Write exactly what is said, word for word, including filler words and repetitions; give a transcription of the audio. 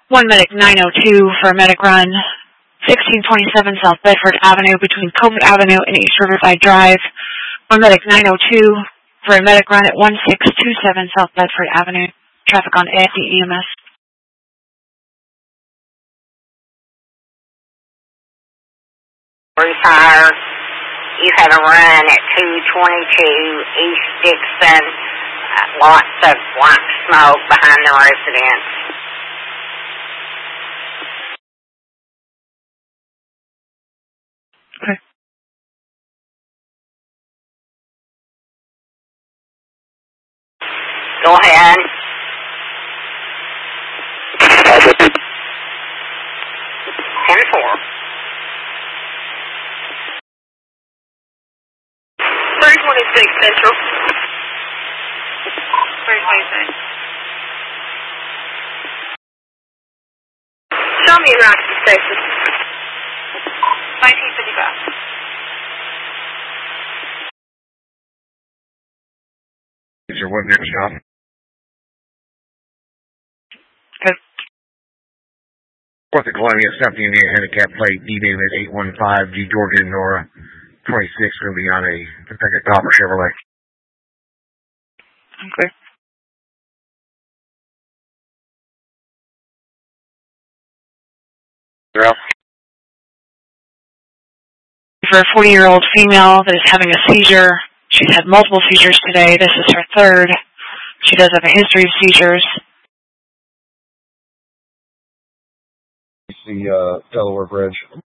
one medic nine oh two for a medic run, sixteen twenty-seven South Bedford Avenue between Covert Avenue and East Riverside Drive. one medic nine oh two for a medic run at one six two seven South Bedford Avenue. Traffic on A F D E M S. Fire. You had a run at two twenty-two East Dixon. Uh, lots of black smoke behind the residence. Okay. Go ahead. ten four. three twenty-six Central. three twenty-six. Show me around the station. nineteen fifty-five. Is there one next stop? Good. Fourth of Columbia, seventeen year handicap plate, D-David eight one five, G Georgia Nora twenty-six, going to be on a Kentucky Copper Chevrolet. Okay. You're up. For a forty-year-old female that is having a seizure. She's had multiple seizures today. This is her third. She does have a history of seizures. It's the uh, Delaware Bridge.